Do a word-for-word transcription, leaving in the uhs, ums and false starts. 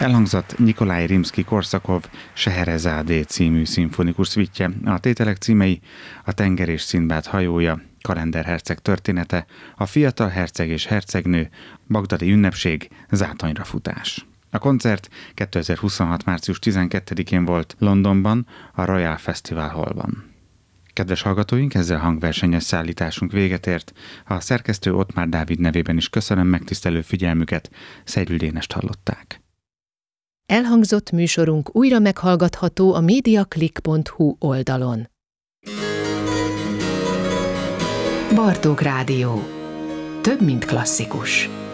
Elhangzott Nyikolaj Rimszkij-Korsakov Seherezádé című szimfonikus szvittje, a tételek címei A tenger és Szindbád hajója, Kalender herceg története, A fiatal herceg és hercegnő, Bagdadi ünnepség, Zátonyra futás. A koncert kétezer-huszonhat. március tizenkettedikén volt Londonban, a Royal Festival Hallban. Kedves hallgatóink, ezzel hangversenyes szállításunk véget ért. A szerkesztő Ottmár Dávid nevében is köszönöm megtisztelő figyelmüket, Szegül Dénest hallották. Elhangzott műsorunk újra meghallgatható a mediaclick pont hu oldalon. Bartók Rádió. Több, mint klasszikus.